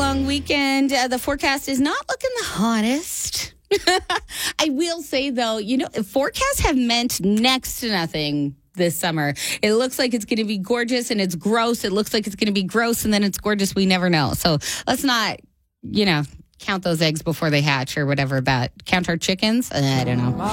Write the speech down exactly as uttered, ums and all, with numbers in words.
long weekend. Uh, the forecast is not looking the hottest. I will say, though, you know, forecasts have meant next to nothing this summer. It looks like it's going to be gorgeous and it's gross. It looks like it's going to be gross and then it's gorgeous. We never know. So let's not, you know, count those eggs before they hatch or whatever. That count our chickens. I don't know.